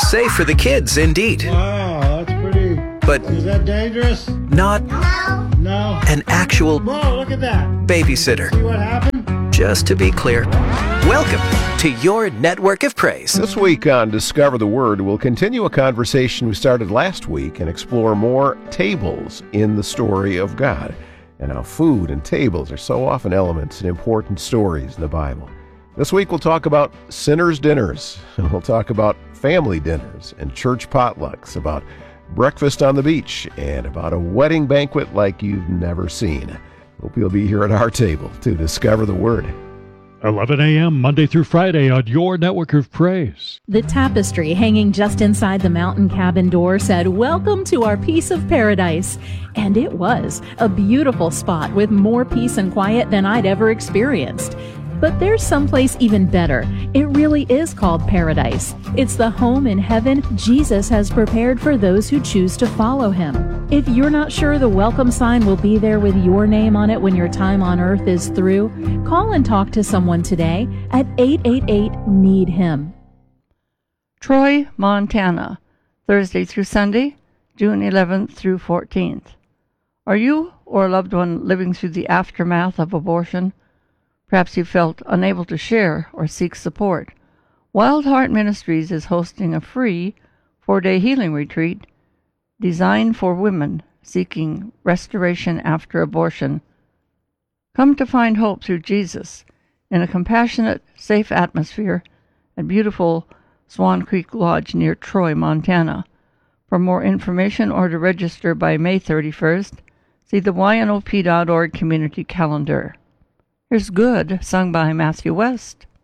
Safe for the kids, indeed. Wow, that's pretty. But Is that dangerous? not No. an actual Whoa, look at that. babysitter. See what happened? Just to be clear, welcome to your network of praise. This week on Discover the Word, we'll continue a conversation we started last week and explore more tables in the story of God, and how food and tables are so often elements in important stories in the Bible. This week we'll talk about sinners' dinners, and we'll talk about family dinners and church potlucks, about breakfast on the beach, and about a wedding banquet like you've never seen. Hope you'll be here at our table to discover the Word. 11 a.m. Monday through Friday on your network of praise. The tapestry hanging just inside the mountain cabin door said, "Welcome to our piece of paradise." And it was a beautiful spot with more peace and quiet than I'd ever experienced. But there's someplace even better. It really is called paradise. It's the home in heaven Jesus has prepared for those who choose to follow him. If you're not sure the welcome sign will be there with your name on it when your time on earth is through, call and talk to someone today at 888-NEED-HIM. Troy, Montana, Thursday through Sunday, June 11th through 14th. Are you or a loved one living through the aftermath of abortion? Perhaps you felt unable to share or seek support. Wild Heart Ministries is hosting a free 4-day healing retreat designed for women seeking restoration after abortion. Come to find hope through Jesus in a compassionate, safe atmosphere at beautiful Swan Creek Lodge near Troy, Montana. For more information or to register by May 31st, see the ynop.org community calendar. Here's Good, sung by Matthew West.